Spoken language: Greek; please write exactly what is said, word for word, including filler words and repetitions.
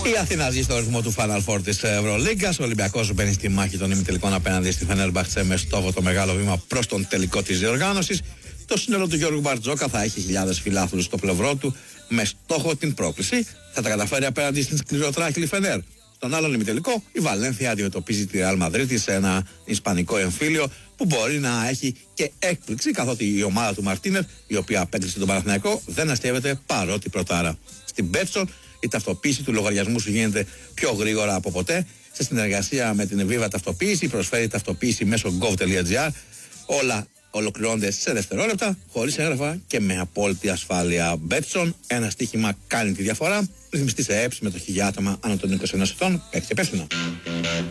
Η Αθήνα ζει στο ρυθμό του Final Four της Ευρωλίγκας. Ο Ολυμπιακός μπαίνει στη μάχη των ημιτελικών απέναντι στη Φενέρμπαχτσε με στόχο το μεγάλο βήμα προς τον τελικό της διοργάνωσης. Το σύνολο του Γιώργου Μπαρτζόκα θα έχει χιλιάδες φιλάθλους στο πλευρό του με στόχο την πρόκληση. Θα τα καταφέρει απέναντι στην σκληροτράχηλη Φενέρ. Στον άλλον ημιτελικό, η Βαλένθια αντιμετωπίζει τη Ρεάλ Μαδρίτη σε ένα ισπανικό εμφύλιο που μπορεί να έχει και έκπληξη, καθότι η ομάδα του Μαρτίνεθ, η οποία απέκλεισε τον Παναθηναϊκό, δεν αστείευεται παρότι πρωτάρα. Στην Betson, η ταυτοποίηση του λογαριασμού σου γίνεται πιο γρήγορα από ποτέ. Σε συνεργασία με την Viva Ταυτοποίηση, προσφέρει ταυτοποίηση μέσω gov.gr. Όλα ολοκληρώνονται σε δευτερόλεπτα, χωρίς έγγραφα και με απόλυτη ασφάλεια. Betson, ένα στοίχημα κάνει τη διαφορά. Ρυθμιστή σε ΕΕΠ, συμμετοχή για άτομα άνω των είκοσι ενός ετών, παίξει υπεύθυνα.